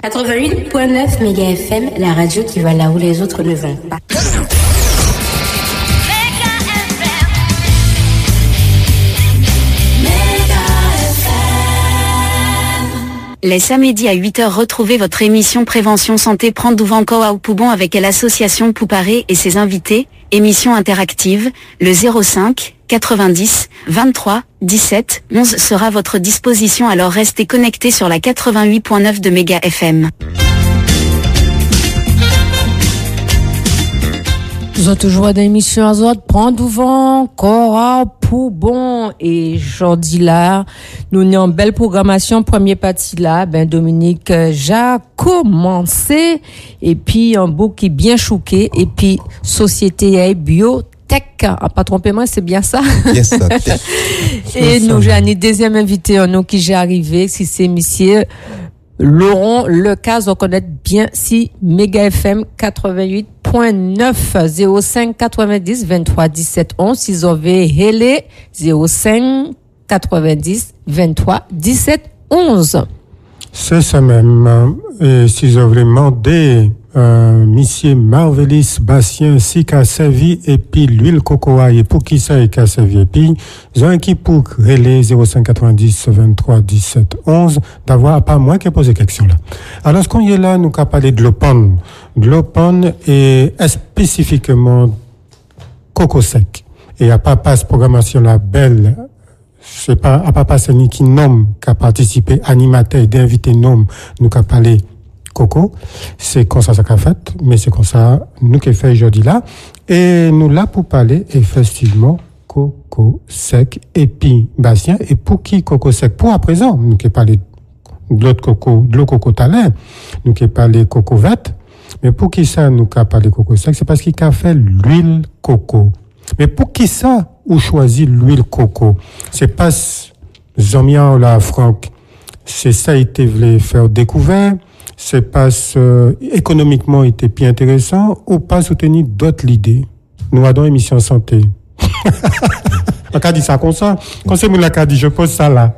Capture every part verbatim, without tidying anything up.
quatre-vingt-huit point neuf méga F M, la radio qui va là où les autres ne vont pas. Les samedis à huit heures, retrouvez votre émission Prévention Santé Prendre Douvanko à Poubon avec l'association Pouparé et ses invités. Émission interactive, le zéro cinq quatre-vingt-dix vingt-trois dix-sept onze sera à votre disposition, alors restez connectés sur la quatre-vingt-huit point neuf de méga F M. Nous avons toujours des émissions à Zod, Prendre Vent, Cora, Poubon, et aujourd'hui là, nous avons une belle programmation. Première partie là, ben, Dominique, j'ai commencé, et puis, un beau qui est bien chouqué, et puis, société biotech, ah, pas trompez-moi, c'est bien ça? Yes, ça. Et nous, j'ai un deuxième invité, un nom qui j'ai arrivé, si c'est monsieur Laurent Lecaz, on connaît bien si méga F M quatre-vingt-huit point neuf zéro cinq quatre-vingt-dix vingt-trois dix-sept onze, si vous avez Hélé zéro cinq quatre-vingt-dix vingt-trois dix-sept onze. C'est ça même. Et si vous avez demandé, euh, monsieur Marvelis Bastien, si qu'a servi, et puis l'huile cocoa, et pour qui ça, et qu'a servi, et puis, ils ont un qui pour relais zéro cinq quatre-vingt-dix vingt-trois dix-sept onze, d'avoir, pas moi qui ai posé question là. Alors, ce qu'on y est là, nous qu'a parlé de l'Open. De l'Open et spécifiquement coco sec. Et à papa, cette programmation là, belle, c'est pas, à papa, c'est ni qui nomme, qui a participé, animateur, d'invité nomme, nous qu'a parlé Coco, c'est comme ça ça qu'a fait, mais c'est comme ça nous qui fait aujourd'hui là, et nous là pour parler effectivement coco sec et puis Bastien, et pour qui coco sec pour à présent, nous qui parler de l'autre coco, de l'eau coco talent, nous qui parler coco verte, mais pour qui ça nous qu'a parlé coco sec, c'est parce qu'il a fait l'huile coco. Mais pour qui ça ou choisi l'huile coco, c'est pas Zomian ou la Franck, c'est ça été voulu faire découvert. C'est pas euh, économiquement était plus intéressant ou pas soutenir d'autres idées. Nous avons une émission santé. On a dit ça comme ça. Quand c'est moi qui a dit, je pose ça là.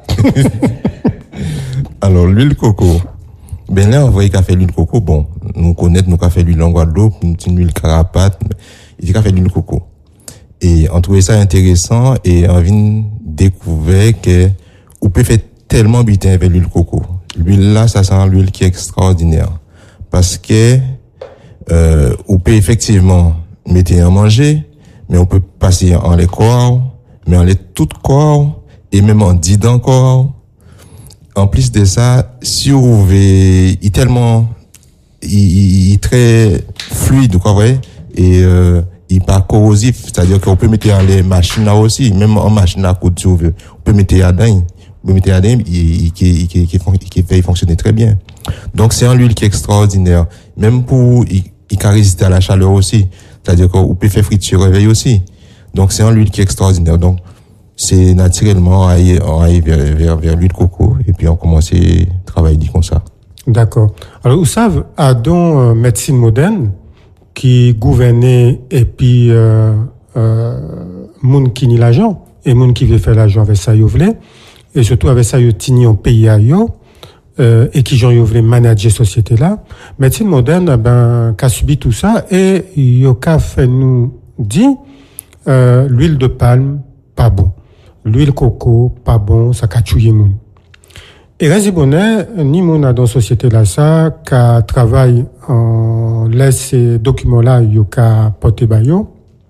Alors, l'huile coco. Ben là, on voit qu'il a fait l'huile coco. Bon, nous connaissons, nous a fait l'huile en Guadeloupe, nous avons l'huile carapate, il a fait l'huile coco. Et on trouvait ça intéressant et on vient découvrir que on peut faire tellement bien avec l'huile coco. L'huile là, ça sent l'huile qui est extraordinaire. Parce que, euh, on peut effectivement mettre en manger, mais on peut passer en les corps, mais en les tout corps, et même en didant corps. En plus de ça, si vous voulez, il est tellement, il, il est très fluide, quoi, ouais, et, euh, il n'est pas corrosif, c'est-à-dire qu'on peut mettre en les machines là aussi, même en machine à coudre, si vous voulez. On peut mettre dedans. Vous mettez à l'air, il, qui, qui, qui, qui fait fonctionner très bien. Donc, c'est un huile qui est extraordinaire. Même pour, il, il peut résister à la chaleur aussi. C'est-à-dire qu'on peut faire friture réveil aussi. Donc, c'est un huile qui est extraordinaire. Donc, c'est naturellement, on aille, on aille vers, vers, vers l'huile coco, et puis on commence à travailler comme ça. D'accord. Alors, vous savez, à donc, euh, médecine moderne, qui gouvernait, et puis, euh, euh, moun qui ni l'argent, et moun qui veut faire l'argent avec ça, vous voulez. Et surtout avec ça, ils tini en pays à yo, euh, et qui j'en voulait manager société là. Médecine moderne, ben, qu'a subi tout ça, et yo qu'a fait nous dit, euh, l'huile de palme, pas bon. L'huile coco, pas bon, ça qu'a tué moun. Et reste bonnet, ni moun a dans société là ça, qu'a travaille en laisse ces documents là, yo qu'a porté ba yo.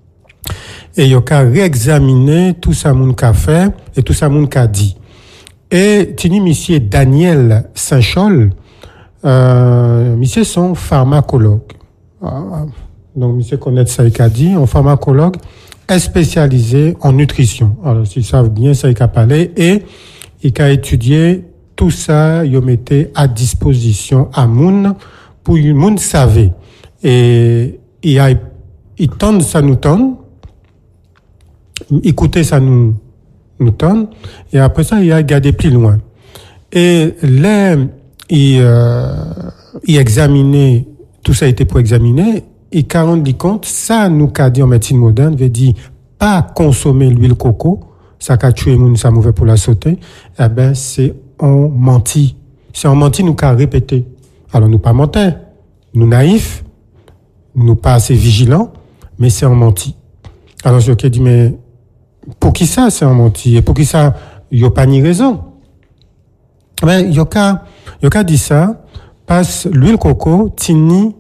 Et yo qu'a réexaminé tout ça moun qu'a fait, et tout ça moun qu'a dit. Et tini monsieur Daniel Saint-Chol, euh, monsieur son pharmacologue. Ah, donc monsieur connaît ça il a dit, un pharmacologue est spécialisé en nutrition. Alors s'ils savent bien ça il a parlé et il a étudié tout ça, il mettait à disposition à moun pour moun savait. Et il a il tente ça nous tente. Écoutez ça nous nous tente, et après ça, il a regardé plus loin. Et là, il, euh, il examiné, tout ça a été pour examiner, et il a rendu compte, ça, nous, qu'a dit en médecine moderne, veut dire, pas consommer l'huile coco, ça qu'a tué moun, ça mauvais pour la sauter, eh ben, c'est en menti. C'est en menti, nous qu'a répété. Alors, nous pas mentir, nous naïfs, nous pas assez vigilants, mais c'est en menti. Alors, je dit, mais pour qui ça, c'est en menti? Et pour qui ça, il n'y a pas ni raison? Mais il y a qu'à, il y a qu'à dire ça, parce que l'huile coco, tini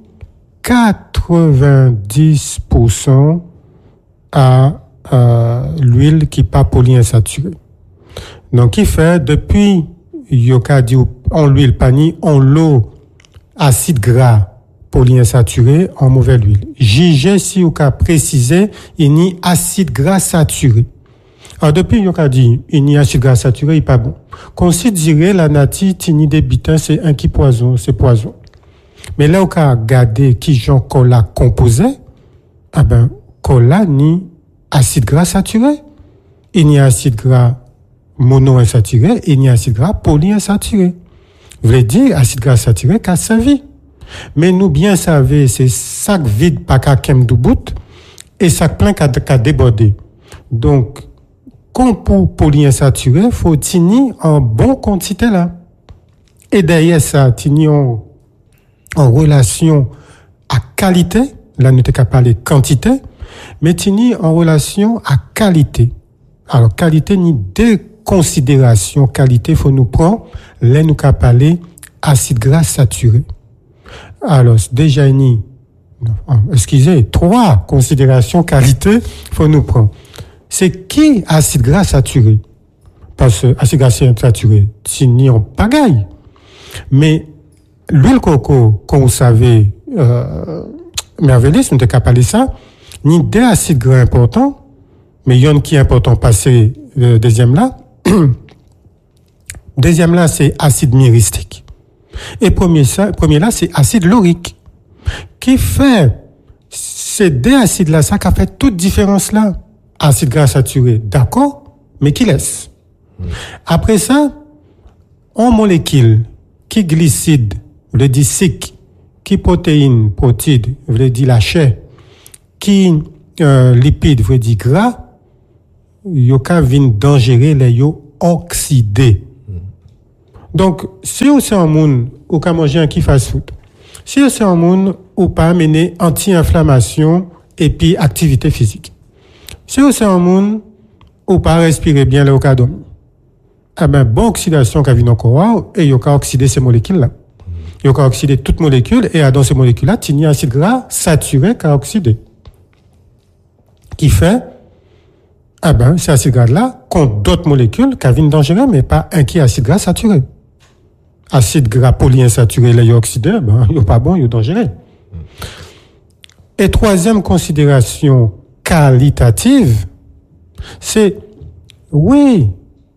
quatre-vingt-dix pour cent à euh, l'huile qui pas polyinsaturée. Donc, qui fait, depuis, il y a qu'à dire, en l'huile pani, en l'eau, acide gras polyinsaturé, en mauvaise huile. J G, si vous qu'à préciser, il y a acide gras saturé. Alors, depuis, il y a dit, il y a acide gras saturé, il n'est pas bon. Considérez la nature, tini des bitins, c'est un qui poison, c'est poison. Mais là, on a regardé qui j'en cola composé, ah ben, cola ni acide gras saturé. Il y a acide gras monoinsaturé, il y a acide gras polyinsaturé. Vous voulez dire, acide gras saturé qu'a servi. Mais nous bien savons, c'est sac vide pas qu'à kem du bout, et sac plein qu'a débordé. Donc, comme pour polyinsaturé, faut tini en bon quantité là. Et derrière ça, tini en, en relation à qualité, là nous t'ai qu'à parler quantité, mais tini en relation à qualité. Alors, qualité ni deux considérations qualité, faut nous prendre, là nous qu'à parler acide gras saturé. Alors, déjà ni, excusez, trois considérations qualité, faut nous prendre. C'est qui acide gras saturé? Parce que acide gras saturé, c'est ni en pagaille. Mais l'huile coco, comme vous savez, euh, merveilleuse, nous t'es capable de ça, ni deux acides gras importants, mais il y en a qui est important passer le deuxième là. Deuxième là, c'est acide myristique. Et premier, ça, premier là, c'est acide laurique. Qui fait, ces deux acides là, ça qui a fait toute différence là. Acide gras saturé, d'accord, mais qui laisse. Mmh. Après ça, en molécule, qui glycide, veut dire sucre, qui protéine, protéine, veut dire la chair, qui euh, lipide, veut dire gras, yo ka vin dangereux les yo oxydé. Mmh. Donc, si vous c'est un monde ou ka manger un qui fast food, si vous c'est un monde ou pas amener anti-inflammation et puis activité physique. Si vous c'est un monde ou pas respirer bien le cas dormir, eh ben bon oxydation qu'a vient encore et yo ka oxyder ces molécules là. Yo ka oxyder toutes molécules et dans ces molécules là, il y a un acide gras saturé qu'a oxydé. Qui fait ah ben c'est acide gras là contre d'autres molécules qui viennent dangereux mais pas un qui est acide gras saturé. Acide gras polyinsaturé là yo oxydé, ben yo pas bon, yo dangereux. Et troisième considération qualitative, c'est, oui,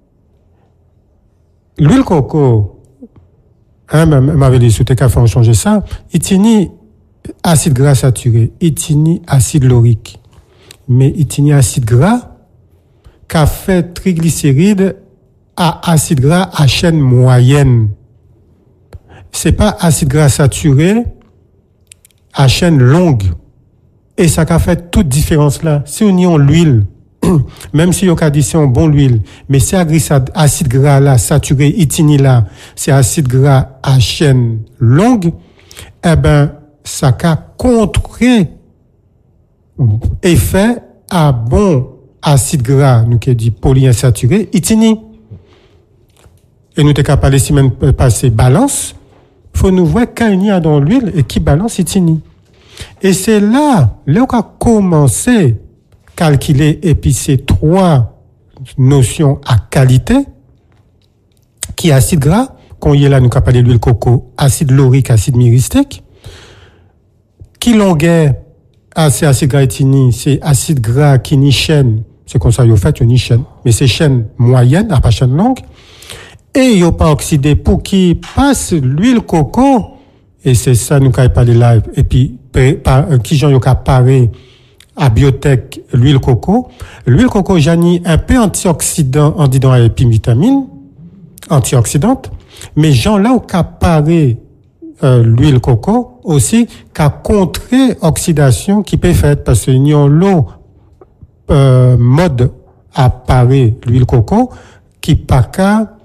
l'huile coco, hein, m'avait dit, sous tes cafés, on changeait ça, il tient acide gras saturé, il tient acide laurique, mais il tient acide gras qui a fait triglycérides à acide gras à chaîne moyenne. C'est pas acide gras saturé à chaîne longue. Et ça a fait toute différence là. Si on y a l'huile, même si on a dit c'est un bon l'huile, mais c'est acide gras là, saturé, itini là, c'est acide gras à chaîne longue, eh ben, ça a contré effet à bon acide gras, nous qui dit polyinsaturé, itini. Et nous t'es capable de semaine passer balance, faut nous voir quand il y a dans l'huile et qui balance itini. Et c'est là, là on a commencé à calculer et puis ces trois notions à qualité, qui est acide gras, qu'on y est là, nous avons parlé de l'huile coco, acide laurique, acide myristique, qui longueur, c'est acide gras etini, c'est acide gras qui ni chaîne, c'est comme ça, il fait, il ni chaîne, mais c'est chaîne moyenne, à pas chaîne longue, et il n'y a pas oxydé pour qui passe l'huile coco, et c'est ça, nous avons parlé live, et puis, par, qui j'en ai parlé à biotech l'huile coco. L'huile coco, j'en un peu antioxydant, en disant et puis vitamine, antioxydante, mais j'en là, au paré, euh, l'huile coco, aussi, qu'a contré oxydation qui peut faire, parce que y a l'eau, euh, mode à parer l'huile coco, qui pas qu'à,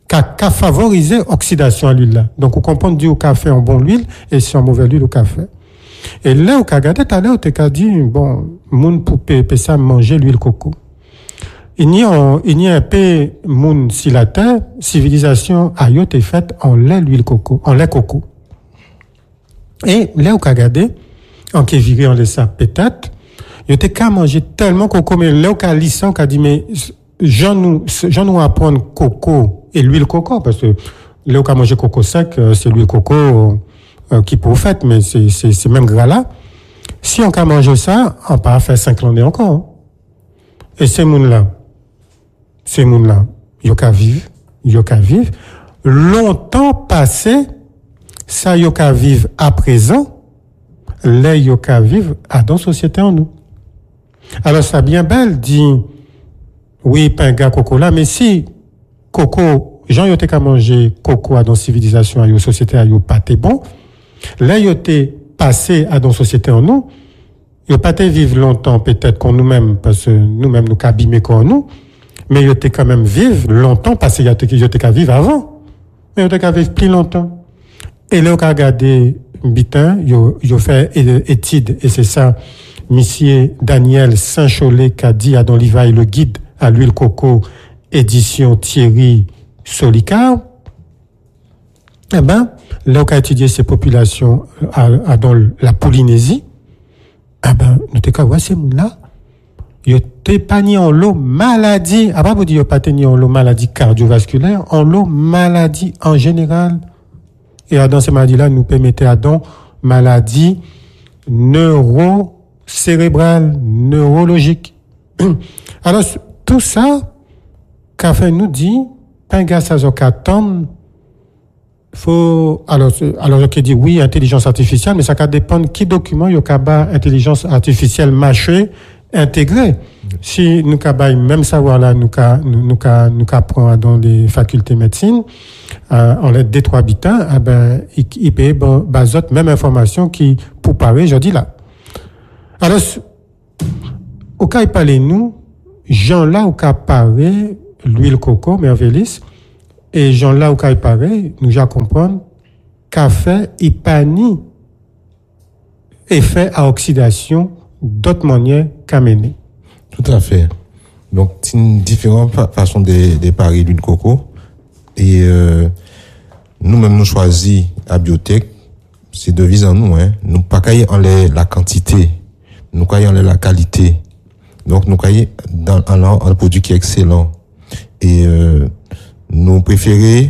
qu'a, qu'a favorisé l'oxydation à l'huile là. Donc, on comprend du au café en bonne huile et si en mauvaise huile au café. Et là, au regardé tout à l'heure, tu as dit, bon, moun pour payer ça manger l'huile coco. Il y a, il y a un peu, moun, si la terre, civilisation a été faite en lait l'huile coco, en lait coco. Et là, au regardé, en qui viré en laissant peut-être, il était qu'à manger tellement coco, mais là, au cas lissant, on a dit, mais, j'en nous, j'en nous apprendre coco et l'huile coco, parce que là, au cas manger coco sec, c'est l'huile coco, euh, qui peut faire, mais c'est, c'est, c'est même gras là. Si on a mangé ça, on peut faire cinq l'année encore. Et ces moun-là, ces moun-là, yo ka vivre, yo ka vivre. Longtemps passé, ça yo ka vivre à présent, là yo ka vivre à dans société en nous. Alors ça bien belle dit, oui, pinga coco là, mais si coco, gens yo te ka manger coco à dans civilisation, à yo société, à yo pâté bon, là yo te passé à dans société en nous, yo pâté vivre longtemps peut-être qu'on nous-mêmes, parce que nous-mêmes nous qu'abîmer qu'on nous, mais yo te quand même vivre longtemps parce que yo te, yo te ka vivre avant, mais yo te ka vivre plus longtemps. Et là, yo ka regarder bitin, yo, yo fait étude, et c'est ça, monsieur Daniel Saint-Cholet qui a dit à Don Livaille, le guide à l'huile coco, édition Thierry Solicard. Eh ben, là, on a étudié ces populations à, à dans la Polynésie. Eh ben, nous t'es qu'à voir ces gens-là. Ils t'es pas ni en l'eau maladie. Ah, pas vous dire, pas ni en l'eau maladie cardiovasculaire, en l'eau maladie en général. Et dans ces maladies-là, nous permettez à dans maladie neuro-cérébrale, neurologique. Alors, tout ça, qu'a fait nous dit, pinga ça qu'attendre, faut, alors, alors, qui dit oui, intelligence artificielle, mais ça va dépendre qui document y a intelligence artificielle mâchée, intégrée. Si nous avons même savoir là, nous nous nous nous apprend dans les facultés médecine, euh, en l'aide des trois habitants, eh ben, il, il paye bon, bazote même information qui, pour parler, je dis là. Alors, au cas où parlez nous, Jean là, au cas parler, l'huile coco, merveilleuse, et Jean là, au cas où parler, nous já comprendre, café, il pani, effet à oxydation, d'autres manières qu'à mener. Tout à fait. Donc, c'est une différente fa- façon de, de parer l'huile coco. Et euh, nous-mêmes, nous choisissons à biotech, c'est devise en nous, hein. Nous pas cailler en les, la quantité, nous cailler en les, la qualité. Donc, nous cailler dans un, un produit qui est excellent. Et euh, nous préférons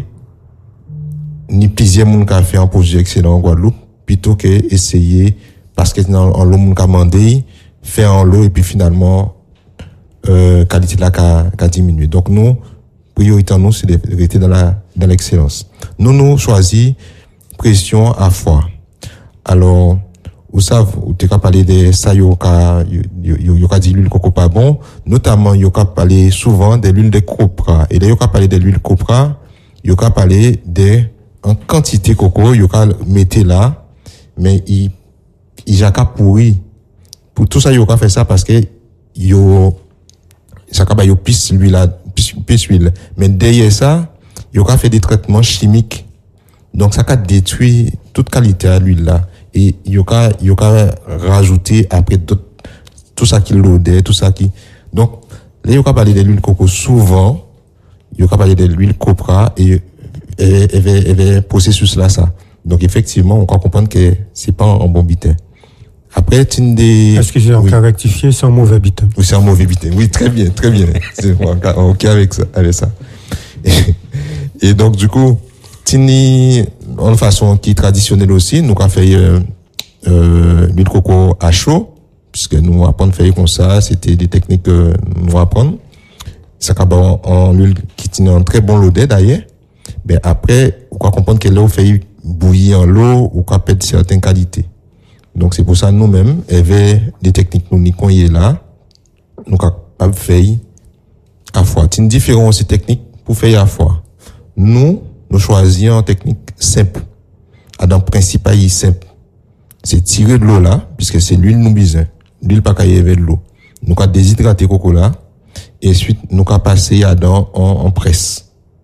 ni plaisir mon café en produit excellent en Guadeloupe, plutôt que essayer, parce que dans en l'eau mon commandé, faire en l'eau et puis finalement, euh, qualité de la ca, ca diminuer. Donc nous, priorité en nous, c'est de rester dans la, dans l'excellence. Nous, nous choisissons pression à froid. Alors, vous savez, vous avez parlé de ça, vous avez dit l'huile coco pas bon, notamment, vous avez parlé souvent de l'huile de copra. Et là, vous avez parlé de l'huile copra, vous avez parlé de, en quantité coco, vous avez mettez là, mais il, il a qu'à pourri. Pour tout ça, vous avez fait ça parce que, vous, ça va yo pisse l'huile là, pisse l'huile. Mais derrière ça, yo ka fait des traitements chimiques. Donc ça va détruire toute qualité à l'huile là. Et yo ka yo ka rajouter après tout, tout ça qui l'odeur, tout ça qui. Donc là yo ka parler de l'huile coco souvent, yo ka parler de l'huile copra et et et et processus là ça. Donc effectivement, on peut comprendre que c'est pas un bon bitin. Après, tu des... Excusez, on oui. peut rectifier, c'est un mauvais bitin. Oui, c'est un mauvais bitin. Oui, très bien, très bien. C'est ok avec ça, avec ça. Et, et donc, du coup, tini, en façon qui est traditionnelle aussi, nous avons fait, euh, euh, l'huile de coco à chaud, puisque nous apprenons à faire comme ça, c'était des techniques que nous apprenons. Ça va en, en l'huile qui tient un très bon l'odeur d'ailleurs. Mais après, on va comprendre que l'eau fait bouillir en l'eau, ou qu'on perdre certaines qualités. Donc c'est pour ça nous-mêmes, avec des techniques nous n'y est là, nous capables faire à fois. C'est une différence aussi technique pour faire à fois. Nous, nous choisissons une technique simple. Dans le principe, il est simple. C'est tirer de l'eau là, puisque c'est l'huile nous besoin. L'huile pas qu'à y avec de l'eau. Nous avons déshydraté coco là, et ensuite nous avons passé à dans en, en presse.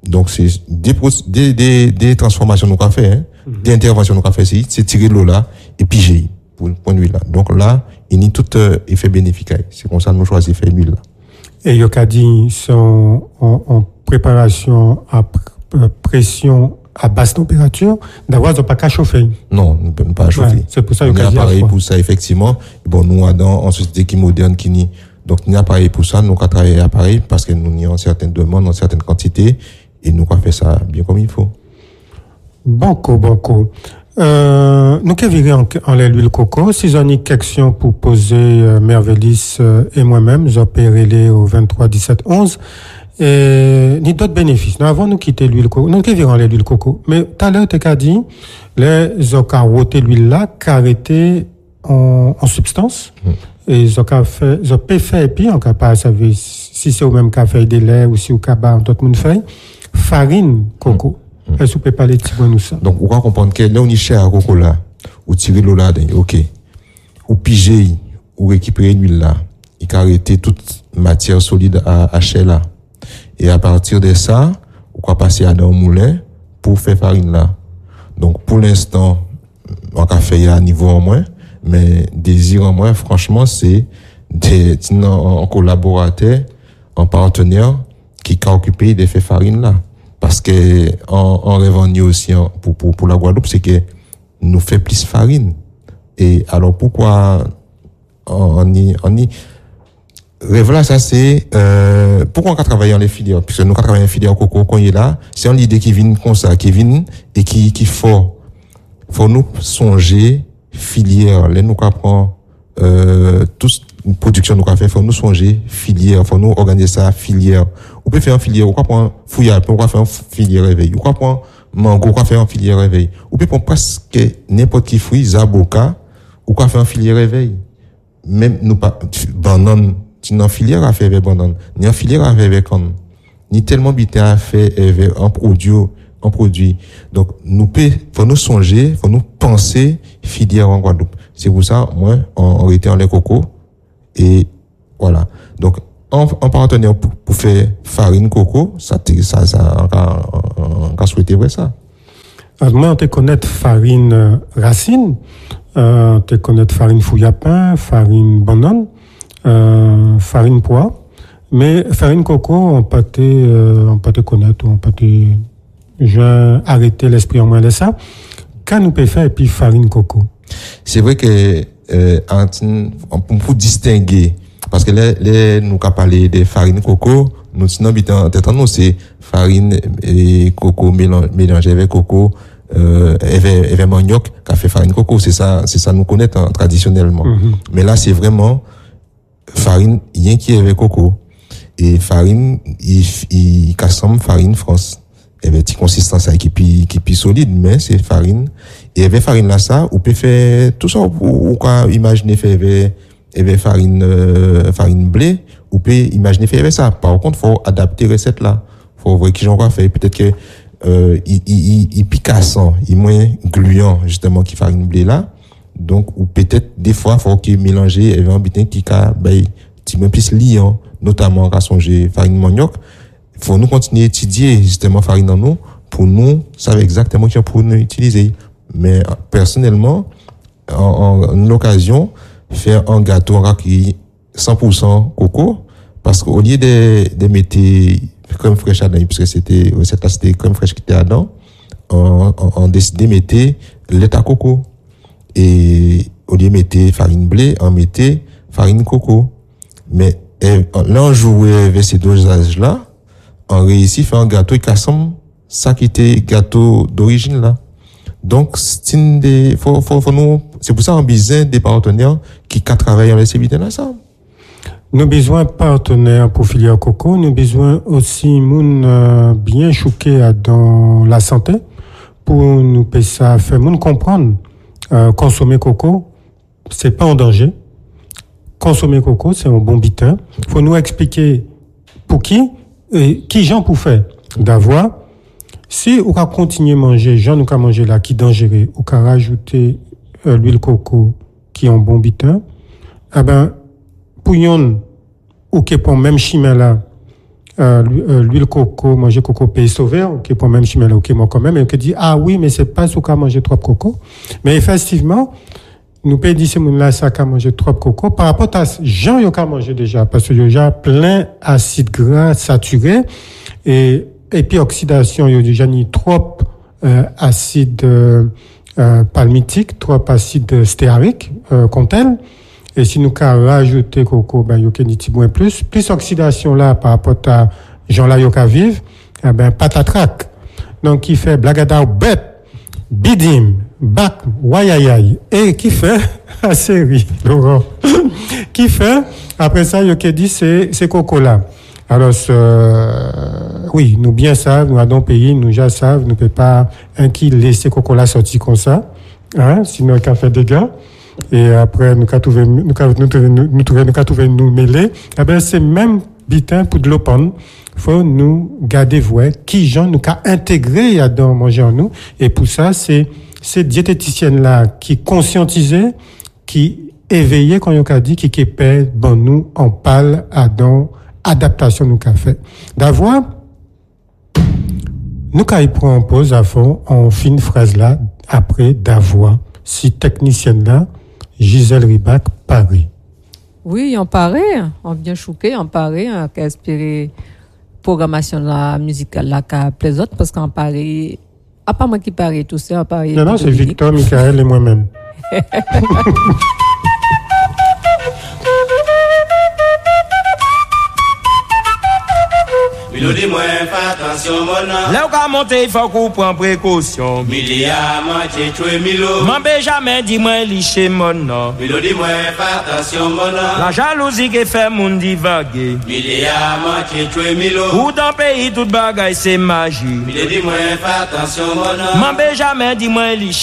Donc, c'est des, des, des, des transformations nous qu'a fait, hein, mm-hmm. des interventions nous qu'a fait, c'est tirer l'eau là, et piger, pour le point de vue là. Donc là, il n'y a tout euh, effet bénéfique. C'est comme ça que nous choisissons faire l'huile là. Et Yokadi sont en, en préparation à pr- pression à basse température, d'avoir pas qu'à chauffer. Non, on ne peut pas chauffer. Ouais, c'est pour ça qu'il y a un appareil pour ça, effectivement. Bon, nous, dans, en société qui moderne, qui n'y, donc, il y a un appareil pour ça, nous, on travaille à appareil parce que nous, avons certaines demandes, en certaines quantités, et nous, on fait ça bien comme il faut. Banco, banco. Euh, nous qui virons en, en l'huile coco, si vous avez une question pour poser, euh, Mervelis euh, et moi-même, j'opérerai au vingt-trois dix-sept onze. Et ni d'autres bénéfices. Nous avons nous quitté l'huile coco. Nous qui virons l'huile coco. Mais tout à l'heure, tu as dit, les ont roté l'huile là, carrété en, en substance. Mm. Et ils ont fait, ils ont fait, et puis, on n'a pas savoir si c'est au même café de lait ou si au cabas, d'autres monde fait, farine coco. Mm. Est-ce que vous pouvez parler de nous ça? Donc, on va comprendre que là, on y cherche à coco là, ou tirer l'eau là, ok. Ou piger, ou récupérer l'huile là. Il a arrêté toute matière solide à, à chair là. Et à partir de ça, on va passer à dans le moulin pour faire farine là. Donc, pour l'instant, on a fait à niveau en moins, mais désir en moins, franchement, c'est des, en collaborateur, en partenaire, qui a occupé de faire farine là. Parce que, en, en revenu aussi, en, pour, pour, pour la Guadeloupe, c'est que nous fait plus farine. Et alors, pourquoi on y, on y, rêve là, ça c'est, euh, pourquoi on a travaillé dans les filières? Puisque nous, on a travaillé en filière coco, quand il est là, c'est une idée qui vient comme ça, qui vient et qui, qui faut, faut nous songer, filière, là, nous, prend, euh, toute production, nous, fait, faut nous songer, filière, faut nous organiser ça, filière. On peut faire une filière, on peut prendre fouillard, on peut faire une filière réveil, on peut prendre mango, on peut faire une filière réveil. On peut prendre presque n'importe qui fruit, zaboka, on peut faire une filière réveil. Même, nous, pas, banane, ni en filière à faire avec banane, ni en filière à faire avec con, ni tellement bité à faire avec un produit, un produit. Donc, nous peut, faut nous songer, faut nous penser filière en Guadeloupe. C'est pour ça, moi, on, on était en lait coco, et voilà. Donc, en, en partenaire pour, pour faire farine coco, ça, ça, ça, on a souhaité voir ça. Alors, moi, on te connaît farine euh, racine, euh, on te connaît farine fouillapin, farine banane, Euh, farine pois, mais farine coco, on peut te, euh, on peut te connaître, on peut te, j'ai arrêté l'esprit en moins de ça. Quand nous peut faire et puis farine coco? C'est vrai que, euh, on peut distinguer, parce que là, là, nous, quand parler de farine coco, nous, sinon, en tête, nous, c'est farine et coco mélangée avec coco, euh, avec, avec manioc, qui a fait farine coco. C'est ça, c'est ça, nous connaissons, hein, traditionnellement. Mm-hmm. Mais là, c'est vraiment, farine, rien qui est avec coco. Et farine, il, il, il farine France. Il y avait une consistance qui est qui est solide, mais c'est farine. Et avec farine là, ça, on peut faire tout ça, ou quoi imaginer faire avec, avec farine, euh, farine blé, on peut imaginer faire avec ça. Par contre, faut adapter recette là. Faut voir qui j'en va faire. Peut-être que, euh, il, il, il, il picassant, il est moins gluant, justement, qui farine blé là. Donc, ou peut-être, des fois, faut qu'il mélange avec un bitin qui a, ben, petit peu plus liant, notamment, à songer farine manioc. Faut nous continuer à étudier, justement, farine en nous, pour nous, savoir exactement qui pour nous utiliser. Mais, personnellement, en, en, en l'occasion, faire un gâteau qui cent pour cent coco, parce qu'au lieu de, de mettre crème fraîche dedans, puisque c'était, recette là, c'était crème fraîche qui était dedans, on, on, on décidé de mettre lait à coco. Et au lieu de mettre farine blé, on mettait farine coco. Mais là, on jouait avec ces dosages-là, on réussit à faire un gâteau qui ressemble ça qui était gâteau d'origine là. Donc, c'est une des, faut, faut, faut nous, c'est pour ça qu'on a besoin des partenaires qui travaillent dans les services ensemble. Nous avons besoin de partenaires pour filière coco, nous avons besoin aussi moun euh, bien choqués dans la santé pour nous faire ça, faire moun comprendre. Euh, consommer coco, c'est pas en danger. Consommer coco, c'est un bon bitin. Faut nous expliquer pour qui, et qui j'en pour faire. D'avoir, si on va continuer à manger, j'en nous qu'à manger là, qui dangereux, ou qu'à rajouter euh, l'huile coco, qui est un bon bitin, eh ben, pour yon, ou qui pour même chimère là, euh, l'huile coco, manger coco pays sauvé, qui pour même chimel, ok, moi quand même, et qui dit, ah oui, mais c'est pas sous qu'à manger trop de coco. Mais effectivement, nous pouvons dire, c'est mon là, ça qu'à manger trop de coco, par rapport à gens, il y a manger déjà, parce que il y a déjà plein d'acide gras saturé, et, et puis oxydation, il y a déjà ni trop, euh, acide, euh, euh, palmitique, trop acide stéarique, euh, qu'on tel. Et si nous avons rajouté coco, ben, il y a un petit moins plus. Plus oxydation là, par rapport à gens là, il y a vivre, eh ben, patatrac. Donc, qui fait blagada bête, bidim, bac, wayayay. Et qui fait, la série, Laurent. Qui fait, après ça, il y a dit, c'est, c'est coco là. Alors, euh, oui, nous bien savons, nous avons pays, nous déjà savons, nous ne pouvons pas, un qui laisser coco là sortir comme ça, hein, sinon il a fait des dégâts. Et après, nous avons trouvé, nous avons trouvé, nous avons trouvé, nous mêler. Eh ben, c'est même bitin pour de l'open. Faut nous garder voix, qui gens nous a intégré à dans manger en nous. Et pour ça, c'est, ces diététiciennes-là qui conscientisaient, qui éveillaient, quand on a dit, qui képaient, bon, nous, on parle à dans adaptation nous qu'a fait. D'avoir, nous qu'a prend en pause à fond, en fine phrase là, après d'avoir, si technicienne-là, Gisèle Ribac, Paris. Oui, on paraît, on vient chouquer, on paraît, on a espéré programmation la musicale là, qu'à plaisante, parce qu'on paraît, à part moi qui paraît tout ça, on paraît. Non, non, c'est Victor, Michael et moi-même. Milodi moi, fais attention, mon nom. Là où qu'a monté, il faut qu'on prenne précaution. Milia, moitié, tué, milo. M'en bé jamais, dis-moi, liché, mon nom. Milodi moi, fais attention, mon nom. La jalousie qui fait mon divaguer. Milia, moitié, tué, milo. Ou dans le pays, toute bagaille, c'est magie. Milodi moi, fais attention, mon nom. M'en bé jamais, dis-moi, liché.